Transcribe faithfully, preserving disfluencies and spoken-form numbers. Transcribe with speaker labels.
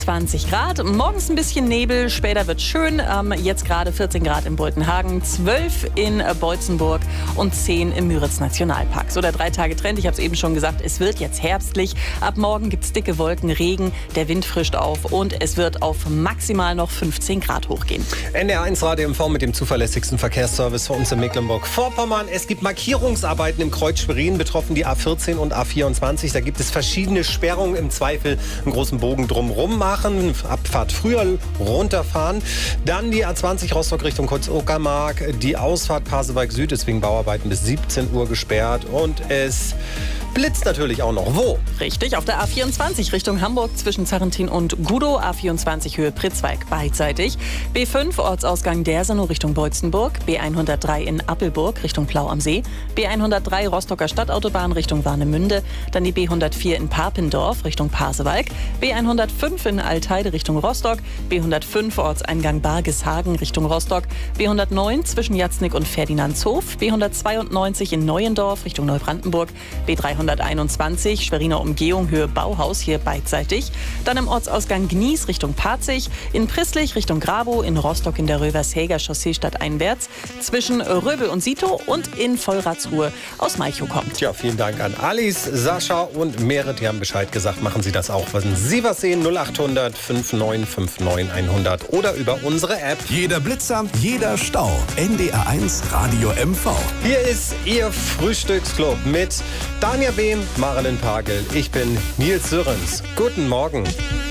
Speaker 1: zwanzig Grad, morgens ein bisschen Nebel, später wird schön. Ähm, jetzt gerade vierzehn Grad in Boltenhagen, zwölf in äh, Beutzenburg und zehn im Müritz-Nationalpark. So der drei Tage Trend, ich habe es eben schon gesagt, es wird jetzt herbstlich. Ab morgen gibt es dicke Wolken, Regen, der Wind frischt auf und es wird auf maximal noch fünfzehn Grad hochgehen.
Speaker 2: N D R eins Radio M V mit dem zuverlässigsten Verkehrsservice für uns in Mecklenburg-Vorpommern. Es gibt Markierungsarbeiten im Kreuz Schwerin, betroffen die A vierzehn und A vierundzwanzig. Da gibt es verschiedene Sperrungen, im Zweifel einen großen Bogen drumherum machen. Abfahrt früher runterfahren. Dann die A zwanzig Rostock Richtung Kreuz-Uckermark. Die Ausfahrt Pasewalk Süd ist wegen Bauarbeiten bis siebzehn Uhr gesperrt. Und es blitzt natürlich auch noch. Wo?
Speaker 1: Richtig, auf der A vierundzwanzig Richtung Hamburg zwischen Zarrentin und Gudow. A vierundzwanzig Höhe Pritzwalk beidseitig. B fünf Ortsausgang Dersenow Richtung Beutzenburg. B hundertdrei in Appelburg Richtung Plau am See. B hundertdrei Rostocker Stadtautobahn Richtung Warnemünde. Dann die B hundertvier in Papendorf Richtung Pasewalk. B hundertfünf in Altheide Richtung Rostock. B hundertfünf Ortseingang Bargeshagen Richtung Rostock. B hundertneun zwischen Jatznick und Ferdinandshof. B hundertzweiundneunzig in Neuendorf Richtung Neubrandenburg. B dreihunderteinundzwanzig Schweriner Umgehung Höhe Bauhaus hier beidseitig. Dann im Ortsausgang Gnies Richtung Parzig. In Prisslich Richtung Grabow. In Rostock in der Rövershäger Chaussee stadteinwärts. Zwischen Röbel und Sito und in Vollratsruhe aus Malchow kommt.
Speaker 2: Ja, vielen Dank an Alice, Sascha und Merit. Die haben Bescheid gesagt. Machen Sie das auch. Wenn Sie was sehen, null acht hundert fünf neun fünf neun hundert oder über unsere App.
Speaker 3: Jeder Blitzer, jeder Stau. N D R eins Radio M V.
Speaker 2: Hier ist Ihr Frühstücksclub mit Dania Behm, Marilyn Pagel. Ich bin Nils Sörens. Guten Morgen.